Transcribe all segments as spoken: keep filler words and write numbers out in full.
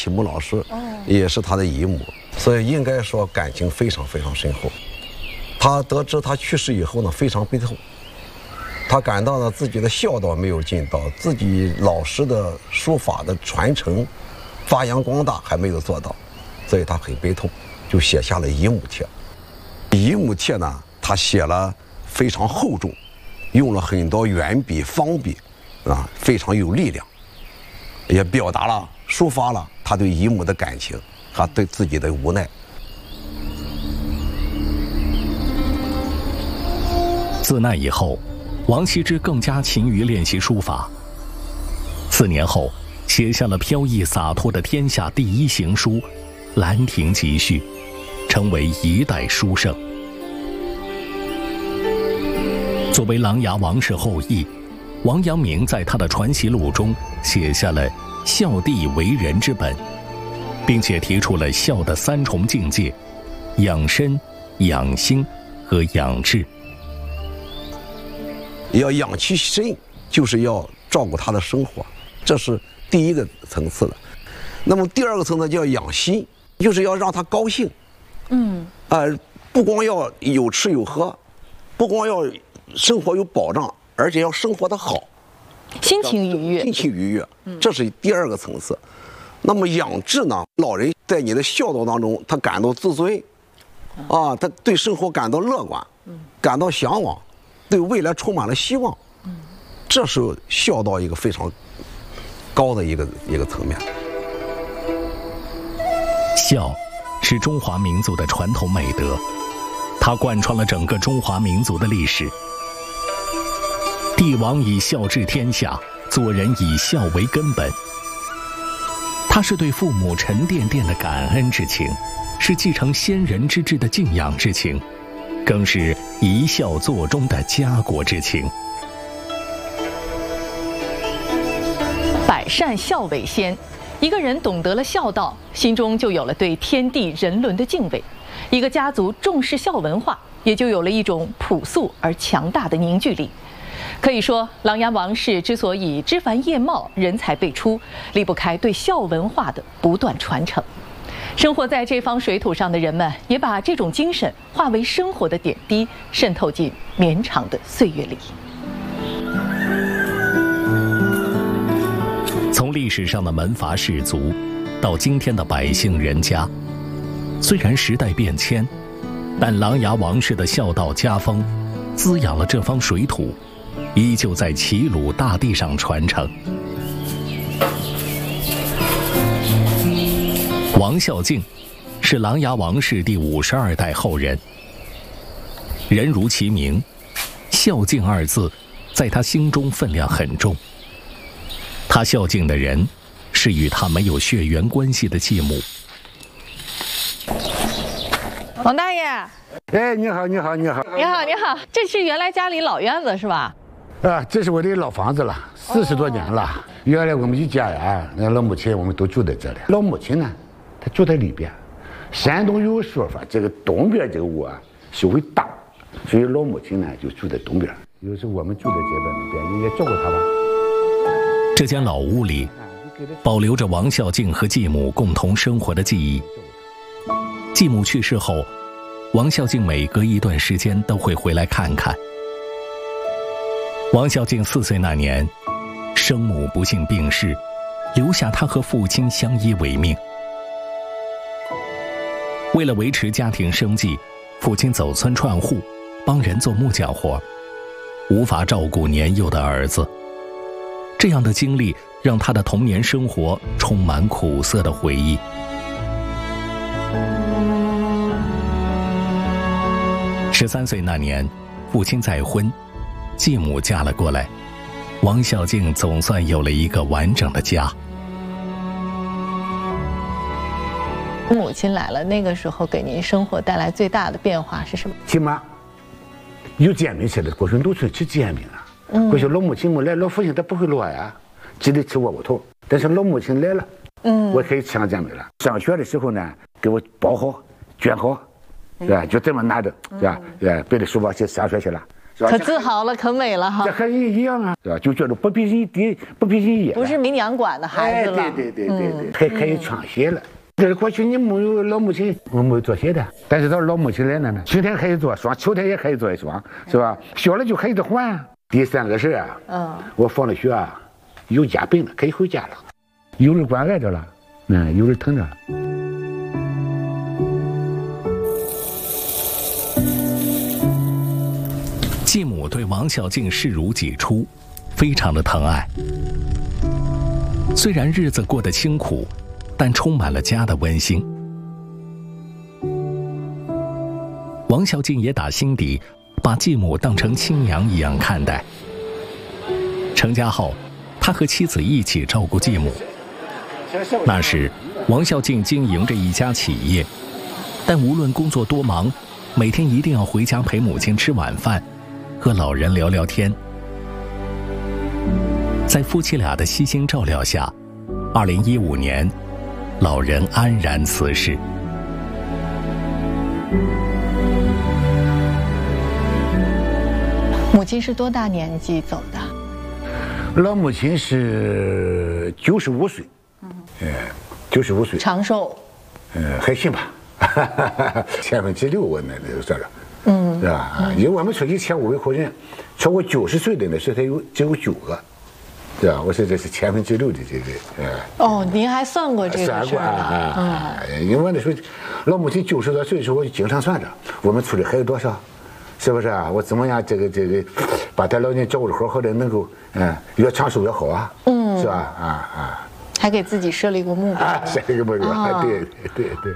启蒙老师，也是他的姨母，所以应该说感情非常非常深厚。他得知他去世以后呢，非常悲痛，他感到呢自己的孝道没有尽到，自己老师的书法的传承、发扬光大还没有做到，所以他很悲痛，就写下了姨母帖。姨母帖呢，他写了非常厚重，用了很多圆笔、方笔，啊，非常有力量，也表达了、抒发了他对姨母的感情和对自己的无奈。 自那以后，王羲之更加勤于练习书法。四年后，写下了飘逸洒脱的天下第一行书《兰亭集序》，成为一代书圣。作为琅琊王氏后裔，王阳明在他的传习录中写下了孝弟为人之本，并且提出了孝的三重境界：养身、养心和养志。 要养其身，就是要照顾他的生活，这是第一个层次的。那么第二个层次叫养心，就是要让他高兴。嗯，呃，不光要有吃有喝，不光要生活有保障，而且要生活得好， 心情愉悦， 心情愉悦，这是第二个层次。那么养志呢？老人在你的孝道当中，他感到自尊，啊，他对生活感到乐观，感到向往。对未来充满了希望，这是孝道一个非常高的一个一个层面。 孝是中华民族的传统美德，它贯穿了整个中华民族的历史。帝王以孝治天下，做人以孝为根本。它是对父母沉甸甸的感恩之情，是继承先人之志的敬仰之情，更是一孝作忠的家国之情。 百善孝为先，一个人懂得了孝道，心中就有了对天地人伦的敬畏；一个家族重视孝文化，也就有了一种朴素而强大的凝聚力。可以说，琅琊王氏之所以枝繁叶茂、人才辈出，离不开对孝文化的不断传承。生活在这方水土上的人们，也把这种精神化为生活的点滴，渗透进绵长的岁月里。 从历史上的门阀士族，到今天的百姓人家，虽然时代变迁，但琅琊王氏的孝道家风，滋养了这方水土，依旧在齐鲁大地上传承。王孝敬是琅琊王氏第五十二代后人。人如其名，孝敬二字在他心中分量很重。他孝敬的人是与他没有血缘关系的继母。 王大爷， 哎，你好，你好，你好， 你好，你好，这是原来家里老院子是吧？ 啊，这是我的老房子了，四十多年了。原来我们一家呀，那老母亲我们都住在这里。老母亲呢，她住在里边。山东有个说法，这个东边这个屋啊，修为大，所以老母亲呢就住在东边。有时我们住在这边，你也照顾她吧。 这间老屋里，保留着王孝敬和继母共同生活的记忆。继母去世后，王孝敬每隔一段时间都会回来看看。王孝敬四岁那年，生母不幸病逝，留下他和父亲相依为命。为了维持家庭生计，父亲走村串户，帮人做木匠活，无法照顾年幼的儿子。这样的经历让他的童年生活充满苦涩的回忆。十三岁那年，父亲再婚，继母嫁了过来，王孝敬总算有了一个完整的家。 母亲来了，那个时候给您生活带来最大的变化是什么？ 起码有煎饼吃的，过去农村吃煎饼啊。嗯，过去老母亲没来，老父亲他不会落呀，只得吃窝窝头。但是老母亲来了，嗯，我可以吃上煎饼了。上学的时候呢，给我包好、卷好，是吧？就这么拿着，是吧？呃，背着书包去上学去了。 是吧？ 可自豪了，可美了哈。 这和人一样啊，是吧？就觉得不比人低，不比人野。 不是民娘管的孩子了。 哎、对对对对对，还可以穿鞋了。这是过去你没有老母亲，我没有做鞋的，但是到老母亲来了呢，春天可以做双，秋天也可以做一双，是吧？小了就可以得换。第三个是啊，嗯，我放了学啊，有家病了，可以回家了，有人关爱着了，嗯，有人疼着。 继母对王孝敬视如己出，非常的疼爱。虽然日子过得清苦，但充满了家的温馨。王孝敬也打心底把继母当成亲娘一样看待。成家后，他和妻子一起照顾继母。那时，王孝敬经营着一家企业，但无论工作多忙，每天一定要回家陪母亲吃晚饭，和老人聊聊天。在夫妻俩的悉心照料下，二零一五年，老人安然辞世。 母亲是多大年纪走的？ 老母亲是九十五岁，嗯，呃，九十五岁， 长寿， 呃，还行吧，千分之六我那那就算了，嗯，是吧？嗯、因为我们村以前五位户人，超过九十岁的那时才有只有九个。对吧？我说这是千分之六的这个，呃。 哦，您还算过这个算过事儿啊啊！因为我那时候老母亲九十多岁的时候，我就经常算着我们村里还有多少，是不是啊？我怎么样这个这个把他老人照顾的好好的，能够嗯越长寿越好啊，嗯，是吧？啊啊！ 还给自己设立过目标啊， 设立个目标，哦、对对对。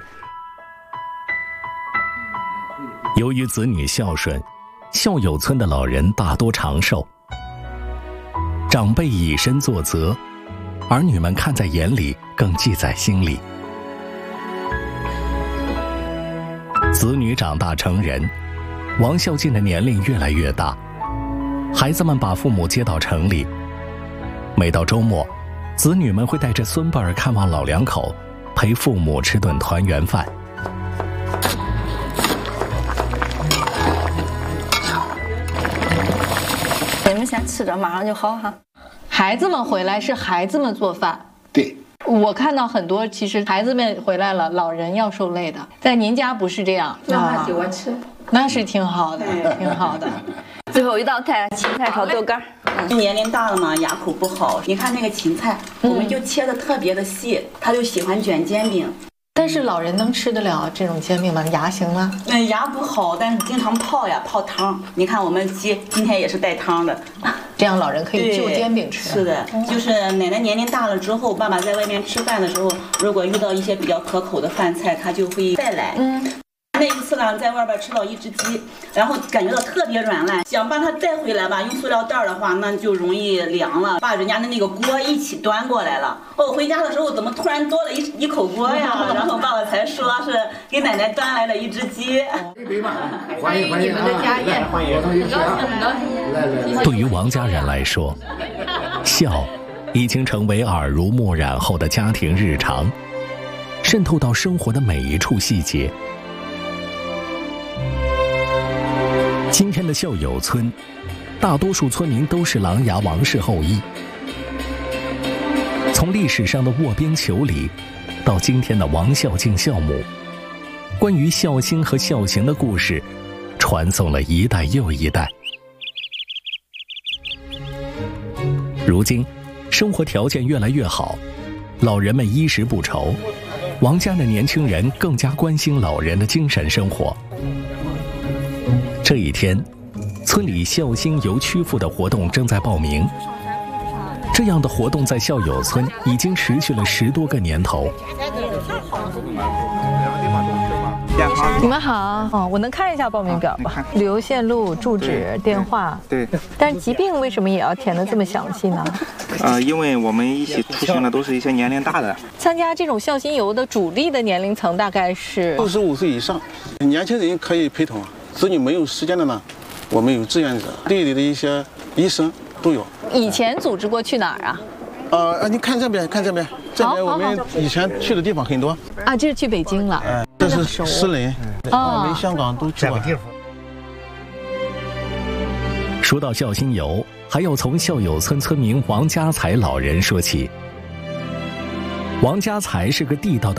由于子女孝顺，孝友村的老人大多长寿。长辈以身作则，儿女们看在眼里，更记在心里。子女长大成人，王孝敬的年龄越来越大，孩子们把父母接到城里。每到周末，子女们会带着孙辈儿看望老两口，陪父母吃顿团圆饭。 你们先吃着，马上就好哈。 孩子们回来是孩子们做饭。 对， 我看到很多，其实孩子们回来了，老人要受累的。在您家不是这样， 让他给我吃， 那是挺好的，挺好的。 最后一道菜，芹菜炒豆干。 嗯、年龄大了嘛，牙口不好。你看那个芹菜，嗯、我们就切的特别的细，他就喜欢卷煎饼。 但是老人能吃得了这种煎饼吗？牙行吗？ 嗯，牙不好，但是经常泡呀，泡汤。你看我们鸡今天也是带汤的， 这样老人可以就煎饼吃。 是的，就是奶奶年龄大了之后，爸爸在外面吃饭的时候，如果遇到一些比较可口的饭菜，他就会再来。嗯。那一次呢，在外边吃到一只鸡，然后感觉到特别软烂，想把它带回来吧，用塑料袋的话，那就容易凉了，把人家的那个锅一起端过来了。哦，回家的时候怎么突然多了一一口锅呀？然后爸爸才说是给奶奶端来了一只鸡。 欢迎你们的家宴，欢迎，很高兴，很高兴。 对于王家人来说，孝已经成为耳濡目染后的家庭日常，渗透到生活的每一处细节。今天的孝友村，大多数村民都是琅琊王氏后裔。从历史上的卧冰求鲤，到今天的王孝敬孝母，关于孝心和孝行的故事，传颂了一代又一代。如今，生活条件越来越好，老人们衣食不愁，王家的年轻人更加关心老人的精神生活。这一天，村里孝心游曲阜的活动正在报名。这样的活动在孝友村已经持续了十多个年头。 你们好，哦，我能看一下报名表吧？旅游线路、住址、电话。 对。 但疾病为什么也要填得这么详细呢？ 呃，因为我们一起出行的都是一些年龄大的。 参加这种孝心游的主力的年龄层大概是六十五岁以上，年轻人可以陪同。子女没有时间的呢，我们有志愿者，队里的一些医生都有。 以前组织过去哪儿啊？ 呃，你看这边，看这边，这边我们以前去的地方很多。 啊，这是去北京了。 嗯，这是石林，澳门、香港都去过。 说到孝心游，还要从孝友村村民王家才老人说起。王家才是个地道的